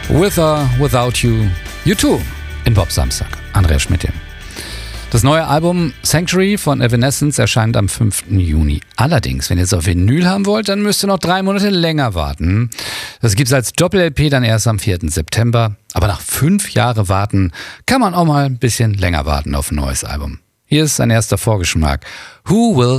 With or Without You, U2 in Bob Samstag. Andreas Schmidt. Das neue Album Sanctuary von Evanescence erscheint am 5. Juni. Allerdings, wenn ihr es auf Vinyl haben wollt, dann müsst ihr noch 3 Monate länger warten. Das gibt es als Doppel-LP dann erst am 4. September. Aber nach 5 Jahren warten kann man auch mal ein bisschen länger warten auf ein neues Album. Hier ist ein erster Vorgeschmack. Who Will